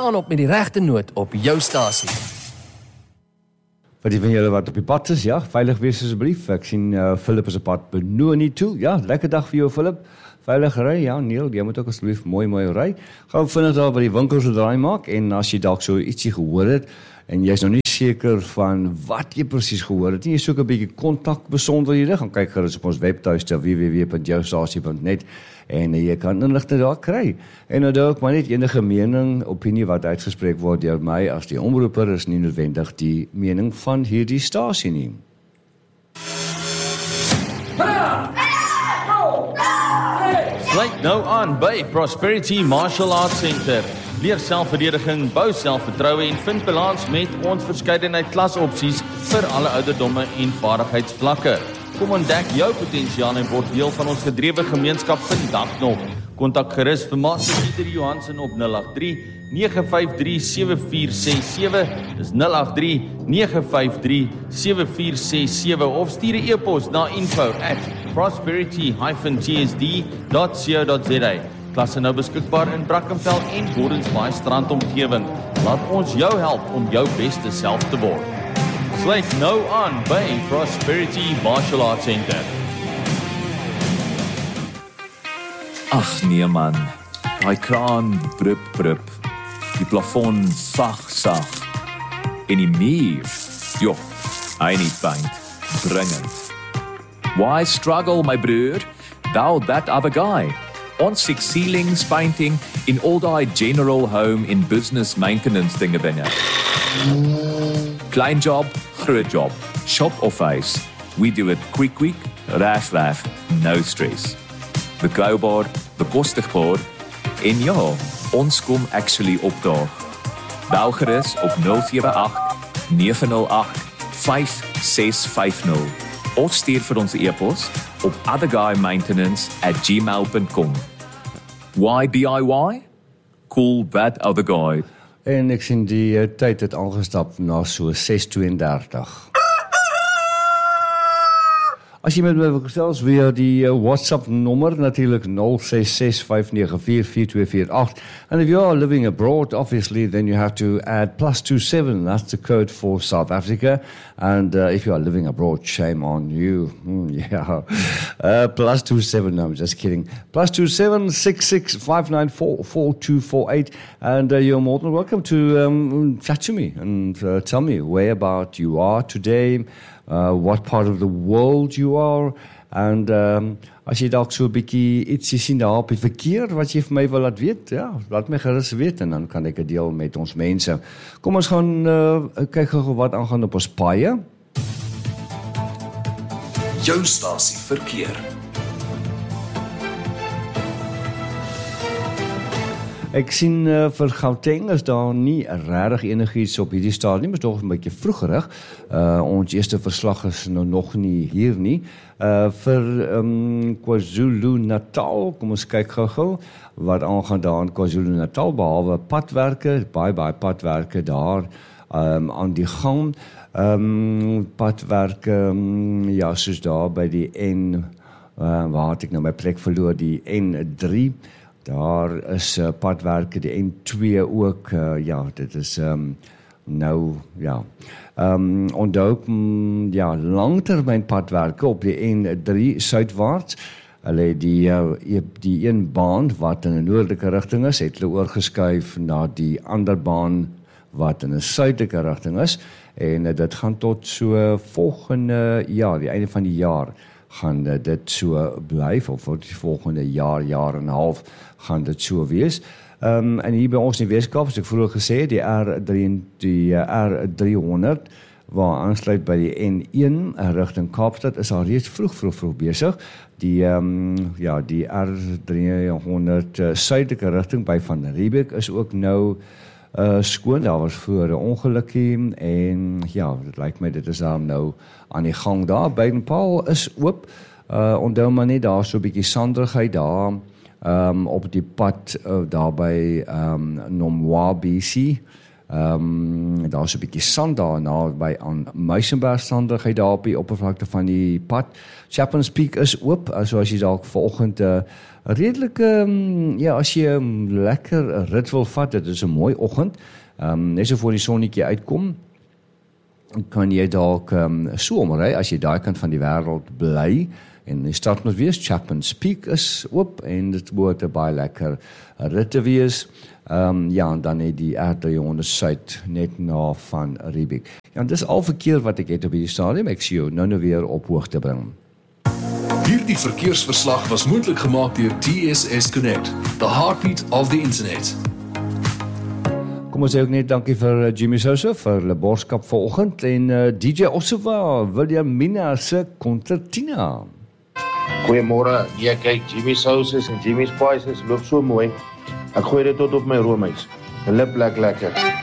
staan op met die regte noot op jou stasie. Vir die van julle wat op die pad is, ja, veilig wees asseblief. Ek sien Philip is op pad Benoni toe. Ja, lekker dag vir jou Philip. Veilig ry, ja, Neil, jy moet ook asseblief mooi ry. Gou vinnig daar by die winkels so draai maak en as jy dalk so ietsie gehoor het en jy's nog nie seker van wat jy presies gehoor het nie, jy soek 'n bietjie kontakbesonderhede, gaan kyk gerus op ons webtuiste www.joustasie.net en jy kan inligting daar kry. En onthou ook maar net enige mening, opinie wat uitgespreek word deur my as die omroeper is nie noodwendig die mening van hierdie stasie nie. Sluit nou aan by Prosperity Martial Arts Center. Leer selfverdediging, bou selfvertroue en vind balans met ons verskeidenheid klasopsies vir alle ouderdomme en vaardigheidsvlakke. Kom ontdek jou potensiaal en word deel van ons gedrewe gemeenskap vandag nog. Kontak gerus vir Master Pieter Johansen op 083 953 7467. Dis 083 953 7467 of stuur 'n e-pos na info@prosperity-tsd.co.za. Klasse nou beskikbaar in Brackenfell en Gordons Bay strandomgewing. Laat ons jou help om jou beste self te word. Sluit nou aan by Prosperity Martial Arts Center. Ag nee man, daai kraan brup, die plafon sag, en die muur, joh, hy nie paint, dringend. Why struggle my broer, thou that other guy? Ons six ceilings painting in all die general home in business maintenance dinge binne. Klein job, groot job, shop of face, we do it quick, raf, no stress. Betrouwbaar, bekostigbaar en ja, ons kom actually opdaag. Bel gerus op 078 908 5650 of stuur vir ons e-pos op otherguymaintenance@gmail.com. Why DIY? Cool that other guy. En ek sien die tyd het aangestap na so 6:32. As jy met my wil gesels via die WhatsApp nommer, natuurlijk 0665944248. And if you are living abroad, obviously, then you have to add +27. That's the code for South Africa. And if you are living abroad, shame on you. Yeah. +27, no, I'm just kidding. +27 6659444248. And you're more than welcome to chat to me and tell me where about you are today. What part of the world you are, and as jy dalk so 'n bietjie ietsie sien daar op die verkeer wat jy vir my wil laat weet, ja, laat my gerus weet en dan kan ek dit deel met ons mense. Kom ons gaan kyk gou wat aangaan op ons paaie. Jou stasie verkeer. Ek sien vir Gauteng is daar nie regtig enigiets op hierdie stadium, maar tog 'n bietjie vroegerig. Ons eerste verslag is nou nog nie hier nie. Vir KwaZulu-Natal, kom ons kyk gou wat aangaan daar in KwaZulu-Natal, behalwe padwerke, baie padwerke daar aan die gang. Padwerke, ja, soos daar by die N, waar het ek nou my plek verloor, die N3. Daar is padwerke, die N2 ook, ja, dit is nou, ja. Onthou, ja, langtermyn padwerke op die N3 suidwaarts. Hulle die een baan wat in 'n noordelike rigting is, het hulle oorgeskuif na die ander baan wat in 'n suidelike rigting is. En dit gaan tot so volgende jaar, die einde van die jaar, gaan dit so blyf, of vir die volgende jaar en 'n half gaan dit so wees. En hier by ons in die Weskaap, as ek vroeër gesê, die R300, waar aansluit by die N1 rigting Kaapstad, is al reeds vroeg besig. Die R300 suidelike rigting by Van Riebeeck is ook nou skoon. Daar was voor 'n ongelukkie en ja, dit lyk my dit is dan nou aan die gang daar. Baden-Powell is oop. Onthou maar net daar so 'n bietjie sanderigheid daar op die pad daar by Nomwa BC. Daar's 'n bietjie sand daar naby aan Muizenberg sandigheid daar op die oppervlakte van die pad. Chapman's Peak is oop, so as jy dalk vanoggend redelik as jy 'n lekker rit wil vat, dit is 'n mooi oggend. Net so voor die sonnetjie uitkom, kan jy dalk so omry as jy daai kant van die wêreld bly. En die stad moet wees, Chapman's Peak is oop en dit behoort 'n baie lekker rit te wees. En dan het die R300 Suid net na van Riebeek. Ja, dis al verkeer wat ek het op hierdie stadium. Ek sien jou nou weer op hoogte bring. Hierdie verkeersverslag was moontlik gemaak deur TSS Connect, the heartbeat of the internet. Kom ons sê ook net dankie vir Jimmy Sousa vir hulle borskap vanoggend en DJ Osova, Williamina se konsertina. Goeiemôre. Ja, kyk, Jimmy Sauces en Jimmy Spices loop so mooi. Ek gooi dit tot op my roomys. 'n lip lekker.